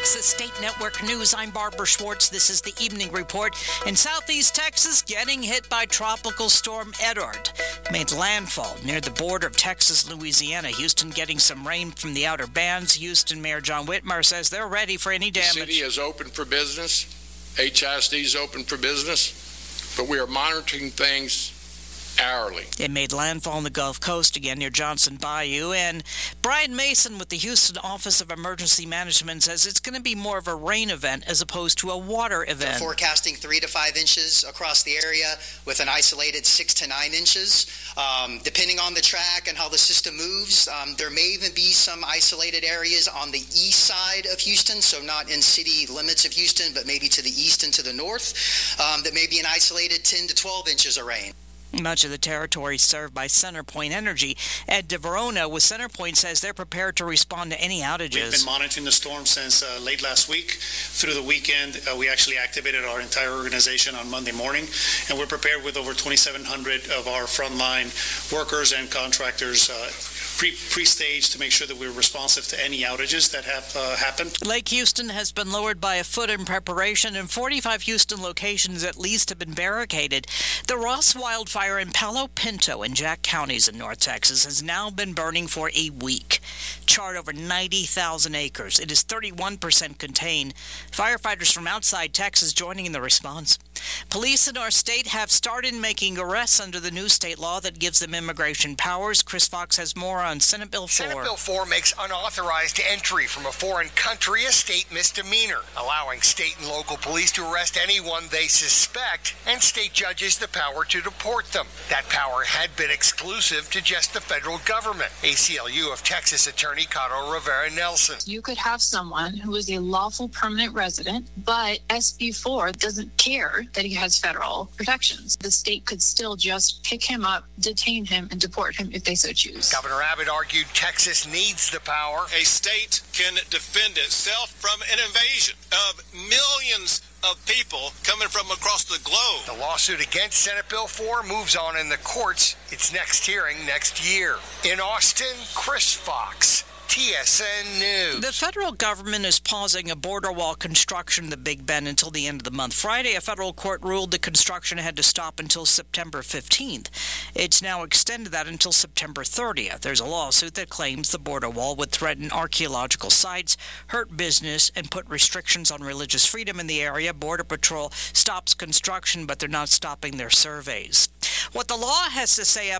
Texas State Network News. I'm Barbara Schwartz. This is the Evening Report. In southeast Texas, getting hit by Tropical Storm Edward. Made landfall near the border of Texas, Louisiana. Houston getting some rain from the outer bands. Houston Mayor John Whitmer says they're ready for any damage. The city is open for business. HISD is open for business. But we are monitoring things hourly. It made landfall on the Gulf Coast again near Johnson Bayou. And Brian Mason with the Houston Office of Emergency Management says it's going to be more of a rain event as opposed to a water event. They're forecasting 3 to 5 inches across the area with an isolated 6 to 9 inches. Depending on the track and how the system moves, there may even be some isolated areas on the east side of Houston, so not in city limits of Houston, but maybe to the east and to the north, that may be an isolated 10 to 12 inches of rain. Much of the territory served by CenterPoint Energy. Ed DeVerona with CenterPoint says they're prepared to respond to any outages. We've been monitoring the storm since late last week. Through the weekend, we actually activated our entire organization on Monday morning, and we're prepared with over 2,700 of our frontline workers and contractors pre-staged to make sure that we're responsive to any outages that have happened. Lake Houston has been lowered by a foot in preparation, and 45 Houston locations at least have been barricaded. The Ross wildfire in Palo Pinto and Jack counties in North Texas has now been burning for a week. Charred over 90,000 acres. It is 31% contained. Firefighters from outside Texas joining in the response. Police in our state have started making arrests under the new state law that gives them immigration powers. Chris Fox has more on Senate Bill 4. Senate Bill 4 makes unauthorized entry from a foreign country a state misdemeanor, allowing state and local police to arrest anyone they suspect and state judges the power to deport them. That power had been exclusive to just the federal government. ACLU of Texas attorney Caro Rivera Nelson. You could have someone who is a lawful permanent resident, but SB 4 doesn't care that he has federal protections. The state could still just pick him up, detain him, and deport him if they so choose. Governor Abbott argued Texas needs the power. A state can defend itself from an invasion of millions of people coming from across the globe. The lawsuit against Senate Bill 4 moves on in the courts. Its next hearing next year. In Austin, Chris Fox, TSN News. The federal government is pausing a border wall construction in the Big Bend until the end of the month. Friday, a federal court ruled the construction had to stop until September 15th. It's now extended that until September 30th. There's a lawsuit that claims the border wall would threaten archaeological sites, hurt business, and put restrictions on religious freedom in the area. Border Patrol stops construction, but they're not stopping their surveys. What the law has to say